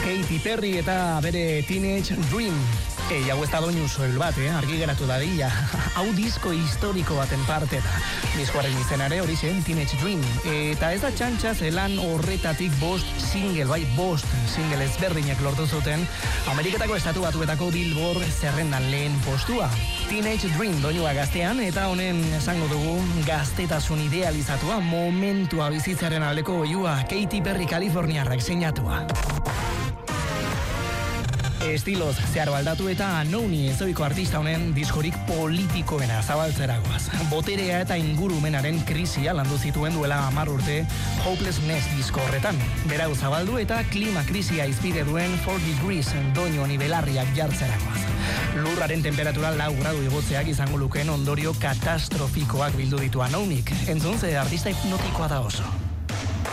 Katy Perry eta bere Teenage Dream. Hau ez da doinu soil bat, argi geratu dadila. Hau disko historiko baten parte da. Diskoaren izenare hori zen Teenage Dream. Eta ez da txantxa zelan horretatik bost single ezberdinak lortu zuten Ameriketako estatu batuetako Billboard zerrendan lehen postua. Teenage Dream doinua gaztean eta honen esango dugu gaztetasun idealizatua momentua bizitzaren aldeko oiua Katy Perry Kaliforniarrak seinatua. Estiloz zeharo aldatu eta Anouni ezoiko artista honen diskorik politikoena zabaltzeragoaz. Boterea eta ingurumenaren krisia landu zituen duela 10 urte Hopelessness disko horretan. Berau zabaldu eta klima krisia izpide duen 4 Degrees doinu honi belarriak jartzeragoaz. Lurraren temperatura 4 gradu igotzeak izango lukeen ondorio katastrofikoak bildu ditu Anounik. Entzun ze artista hipnotikoa da oso.